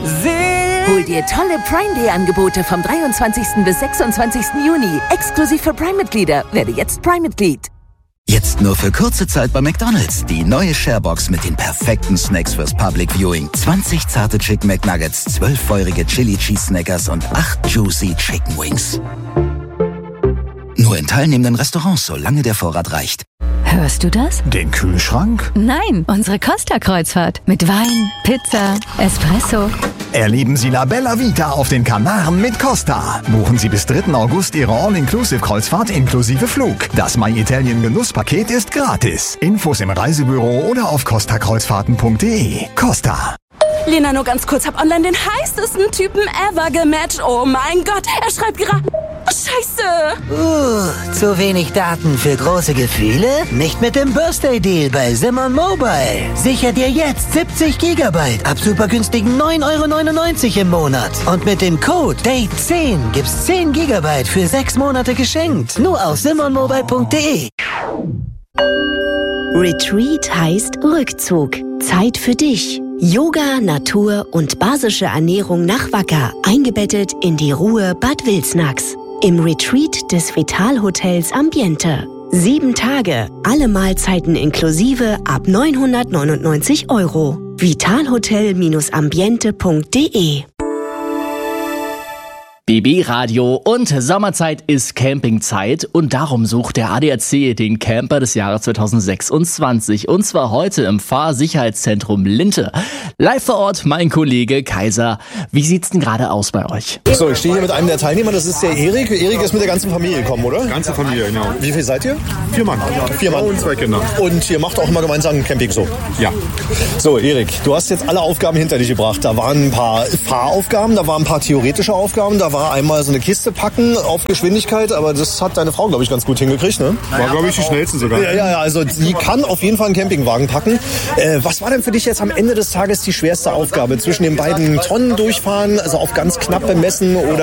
Hol dir tolle Prime Day Angebote vom 23. bis 26. Juni. Exklusiv für Prime-Mitglieder. Werde jetzt Prime-Mitglied. Jetzt nur für kurze Zeit bei McDonald's. Die neue Sharebox mit den perfekten Snacks fürs Public Viewing. 20 zarte Chicken McNuggets, 12 feurige Chili Cheese Snackers und 8 juicy Chicken Wings. Nur in teilnehmenden Restaurants, solange der Vorrat reicht. Hörst du das? Den Kühlschrank? Nein, unsere Costa-Kreuzfahrt. Mit Wein, Pizza, Espresso. Erleben Sie La Bella Vita auf den Kanaren mit Costa. Buchen Sie bis 3. August Ihre All-Inclusive-Kreuzfahrt inklusive Flug. Das My Italien Genusspaket ist gratis. Infos im Reisebüro oder auf costakreuzfahrten.de. Costa. Lena, nur ganz kurz, hab online den heißesten Typen ever gematcht. Oh mein Gott, er schreibt gerade... Scheiße! Zu wenig Daten für große Gefühle? Nicht mit dem Birthday Deal bei Simon Mobile. Sicher dir jetzt 70 GB ab super günstigen 9,99 € im Monat. Und mit dem Code DATE10 gibt's 10 GB für 6 Monate geschenkt. Nur auf simonmobile.de. Retreat heißt Rückzug. Zeit für dich. Yoga, Natur und basische Ernährung nach Wacker. Eingebettet in die Ruhe Bad Wilsnax. Im Retreat des Vital-Hotels Ambiente. 7 Tage, alle Mahlzeiten inklusive ab 999 €. vitalhotel-ambiente.de. BB Radio und Sommerzeit ist Campingzeit und darum sucht der ADAC den Camper des Jahres 2026 und zwar heute im Fahrsicherheitszentrum Linte. Live vor Ort mein Kollege Kaiser. Wie sieht's denn gerade aus bei euch? So, ich stehe hier mit einem der Teilnehmer, das ist der Erik. Erik ist mit der ganzen Familie gekommen, oder? Ganze Familie, genau. Wie viel seid ihr? 4 Mann. 4 Mann. Und 2 Kinder. Und ihr macht auch immer gemeinsam Camping so? Ja. So, Erik, du hast jetzt alle Aufgaben hinter dich gebracht. Da waren ein paar Fahraufgaben, da waren ein paar theoretische Aufgaben, da war einmal so eine Kiste packen auf Geschwindigkeit, aber das hat deine Frau, glaube ich, ganz gut hingekriegt, ne? War, glaube ich, die schnellste sogar. Ja, also sie kann auf jeden Fall einen Campingwagen packen. Was war denn für dich jetzt am Ende des Tages die schwerste Aufgabe? Zwischen den beiden Tonnen durchfahren, also auf ganz knapp bemessen oder